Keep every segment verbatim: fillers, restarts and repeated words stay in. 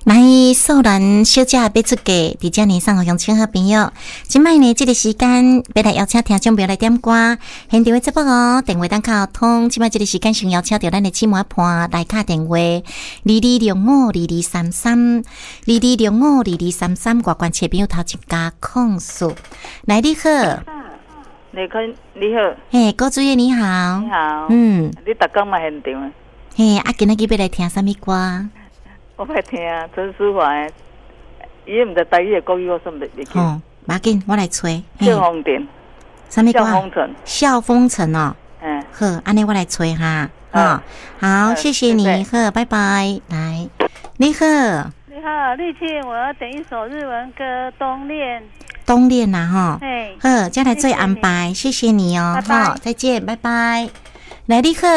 来素兰小姐要出嫁，伫遮呢送互乡亲好朋友。今摆呢，这个时间要来邀请听众朋友来点歌，现场的节目哦，电话等卡通。今摆这个时间先邀请到咱的姊妹伴来卡电话，二二六五二二三三，二二六五二二三三，外关切朋友头一家控诉。来，你好， 你好，你好， 嘿，郭主任你好， 你好， 嗯， 你逐工嘛现场？ 嘿，啊，今仔日要来听啥物歌？ 我爱听陈淑华的，伊毋知台语的国语，我算袂袂记。 哦，马紧，我来吹。 笑风亭， 啥物歌？ 笑风尘， 笑风尘哦。 嗯， 好，安尼我来吹哈。 啊， 好，谢谢你，好，拜拜。来，你好， 你好，丽倩，我要点一首日文歌《冬恋》。 冬恋呐，哈。 嘿， 好，再来做安排，谢谢你哦。好，再见，拜拜。来，你好。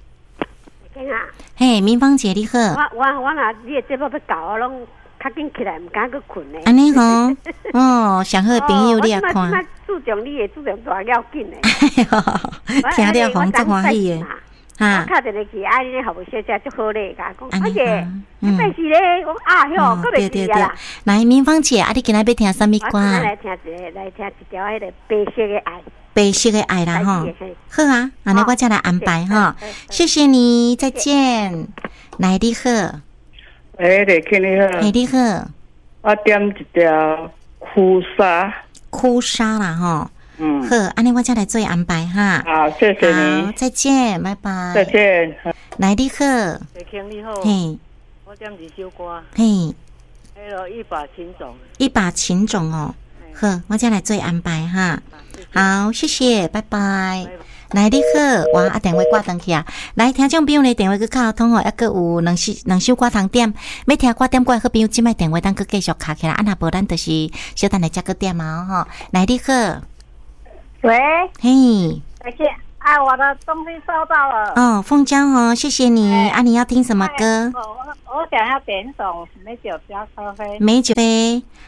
嘿，明芳姐你好。 我我我若你的节目要搞，我拢较紧起来，唔敢去困咧。 安尼吼，哦，上好的朋友你也看。 我嘛注重你的，注重大要紧的。 听了红足欢喜的。 哈，我打电话去，啊，你服务小姐足好咧，甲讲， 阿姐，嗯，但是咧，我啊哟，搁袂记啊啦。 来，明芳姐，啊，你今仔要听啥物歌？ 我来听一个，来听一条迄个白色的爱。 白色的爱啦哈，好啊，安尼我再来安排哈，谢谢你，再见。来，你好， 哎，丽倩你好， 哎，你好， 我点一条枯沙， 枯沙啦哈， 嗯， 好，安尼我再来做安排哈， 好，谢谢你， 好，再见，拜拜， 再见。 来，你好， 丽倩你好， 嘿， 我点一首歌， 嘿， 迄个一把琴种， 一把琴种哦，好，我再来做安排哈。好，谢谢，拜拜。来，你好，哇，啊，电话挂断去啊！来，听众朋友咧，电话去卡通哦，抑个有两首两首歌通点，要听歌点歌好朋友，即摆电话当去继续卡起来，啊，若无咱就是小等来接个点啊吼。来，你好， 喂， 嘿， 而且哎，我的东西收到了。 哦，凤娇哦，谢谢你。哎、啊，你要听什么歌？ 我我我想要点一首美酒加咖啡。 美酒杯。